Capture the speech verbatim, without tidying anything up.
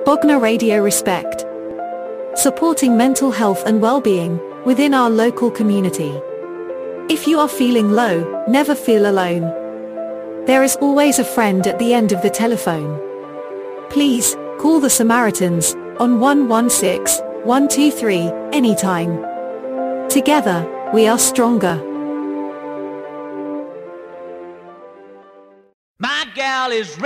Bognor Radio Respect. Supporting mental health and well-being within our local community. If you are feeling low, never feel alone. There is always a friend at the end of the telephone. Please, call the Samaritans on one one six, one two three, anytime. Together, we are stronger. My gal is